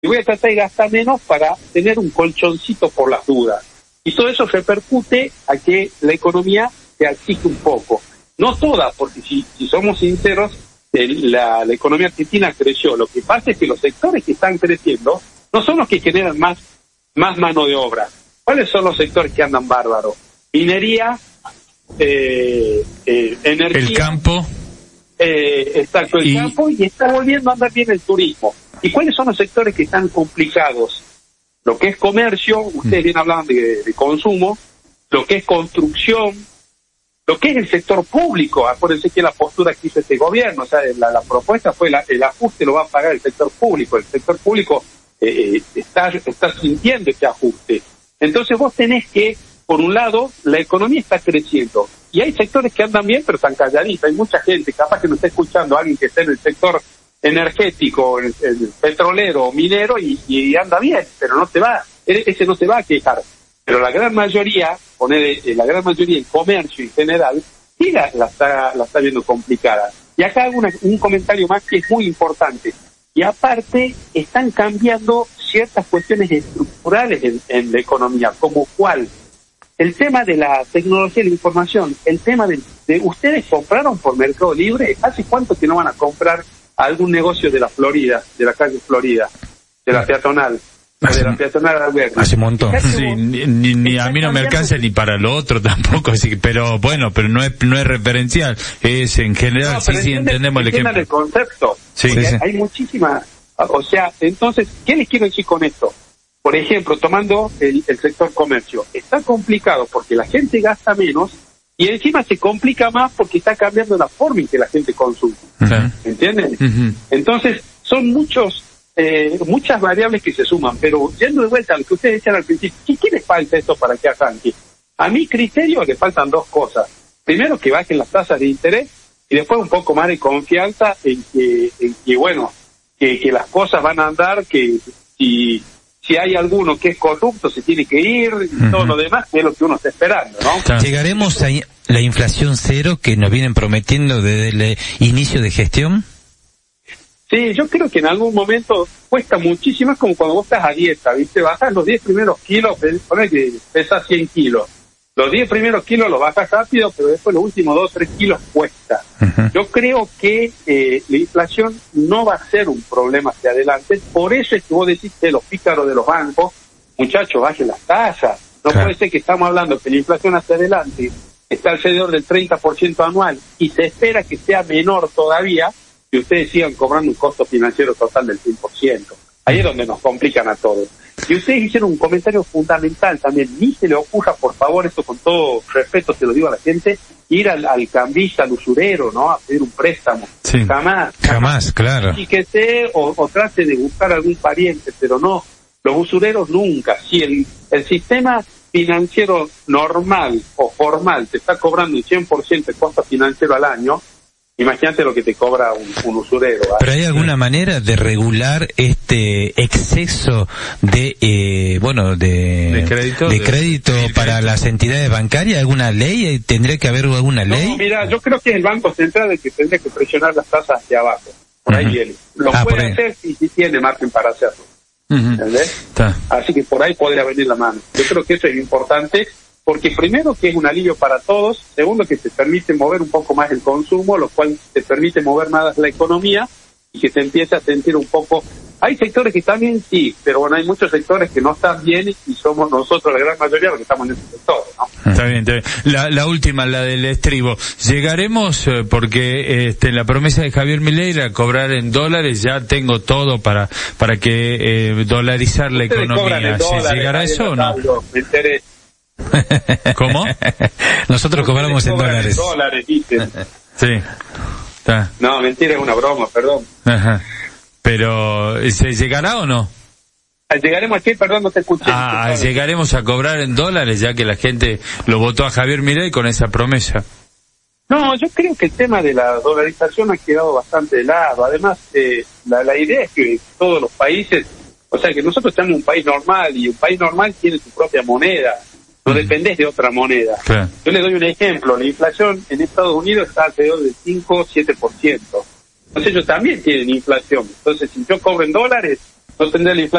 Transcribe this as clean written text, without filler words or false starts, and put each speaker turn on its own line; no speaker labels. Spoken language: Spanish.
y voy a tratar de gastar menos para tener un colchoncito por las dudas. Y todo eso repercute a que la economía se achique un poco. No toda, porque si somos sinceros, la economía argentina creció. Lo que pasa es que los sectores que están creciendo no son los que generan más mano de obra. ¿Cuáles son los sectores que andan bárbaros? Minería, energía.
El campo.
Exacto, el campo, y está volviendo a andar bien el turismo. ¿Y cuáles son los sectores que están complicados? Lo que es comercio, ustedes bien hablaban de consumo, lo que es construcción, lo que es el sector público. Acuérdense que la postura que hizo este gobierno, o sea, la propuesta fue el ajuste lo va a pagar el sector público. El sector público está sintiendo este ajuste. Entonces vos tenés que, por un lado, la economía está creciendo. Y hay sectores que andan bien, pero están calladitos. Hay mucha gente, capaz que no está escuchando a alguien que esté en el sector energético, el petrolero o minero, y anda bien, pero ese no se va a quejar. Pero la gran mayoría, la gran mayoría en comercio en general, sí la está viendo complicada. Y acá hago un comentario más que es muy importante. Y aparte, están cambiando ciertas cuestiones estructurales en la economía, como cuál. El tema de la tecnología de la información, el tema de ustedes compraron por Mercado Libre. ¿Hace cuánto que no van a comprar a algún negocio de la Florida, de la calle Florida, de la peatonal? De la peatonal Alberti.
Hace un montón. Sí, ni a mí no me alcanza ni para lo otro tampoco, así que, pero no es referencial, es en general. No, sí entendemos el ejemplo.
El concepto.
Sí.
Hay muchísimas, o sea, entonces, ¿qué les quiero decir con esto? Por ejemplo, tomando el sector comercio, está complicado porque la gente gasta menos y encima se complica más porque está cambiando la forma en que la gente consume. ¿Entienden? Entonces, son muchas variables que se suman, pero yendo de vuelta a lo que ustedes decían al principio, ¿qué les falta esto para que arranque? A mi criterio le faltan dos cosas. Primero, que bajen las tasas de interés, y después un poco más de confianza en que las cosas van a andar, que si hay alguno que es corrupto se tiene que ir, y todo lo demás es lo que uno está esperando, ¿no?
¿Llegaremos a la inflación cero que nos vienen prometiendo desde el inicio de gestión?
Sí, yo creo que en algún momento cuesta muchísimo, es como cuando vos estás a dieta, ¿viste? Bajas los 10 primeros kilos, ponés que pesas 100 kilos. Los 10 primeros kilos los bajas rápido, pero después los últimos 2 o 3 kilos cuesta. Yo creo que la inflación no va a ser un problema hacia adelante. Por eso es que vos decís que los pícaros de los bancos, muchachos, bajen las tasas. No puede ser que estamos hablando que la inflación hacia adelante está alrededor del 30% anual y se espera que sea menor todavía, que ustedes sigan cobrando un costo financiero total del 100%. Ahí es donde nos complican a todos. Y ustedes hicieron un comentario fundamental también. Ni se le ocurra, por favor, esto con todo respeto se lo digo a la gente, ir al cambista, al usurero, ¿no? A pedir un préstamo.
Sí.
Jamás,
claro.
Y que o trate de buscar algún pariente, pero no. Los usureros nunca. Si el sistema financiero normal o formal te está cobrando un 100% de costo financiero al año, imagínate lo que te cobra un usurero. ¿Vale?
¿Pero hay alguna manera de regular este exceso de crédito para las entidades bancarias? ¿Alguna ley? ¿Tendría que haber alguna ley?
No, mira, yo creo que es el Banco Central el que tendría que presionar las tasas hacia abajo. Por ahí viene. Lo puede hacer si tiene margen para hacerlo. ¿Entendés? Así que por ahí podría venir la mano. Yo creo que eso es importante, porque primero que es un alivio para todos, segundo que te permite mover un poco más el consumo, lo cual te permite mover más la economía y que se empiece a sentir un poco. Hay sectores que también sí, pero bueno, hay muchos sectores que no están bien y somos nosotros la gran mayoría los que estamos en ese sector, ¿no?
Está bien. La última, la del estribo. Llegaremos, porque la promesa de Javier Milei era cobrar en dólares, ya tengo todo para que dolarizar la economía. ¿Se llegará eso o no?
Me enteré.
¿Cómo?
Nosotros cobramos en dólares.
Dicen.
Sí.
No, mentira, es una broma, perdón.
Ajá. Pero, ¿se llegará o no?
Llegaremos aquí, perdón, no te escuché.
Llegaremos a cobrar en dólares, ya que la gente lo votó a Javier Milei con esa promesa.
No, yo creo que el tema de la dolarización ha quedado bastante de lado. Además, la idea es que todos los países, o sea, que nosotros estamos en un país normal, y un país normal tiene su propia moneda. No dependés de otra moneda.
Claro.
Yo le doy un ejemplo. La inflación en Estados Unidos está alrededor del 5-7%. Entonces ellos también tienen inflación. Entonces, si yo cobro en dólares, no tendría la inflación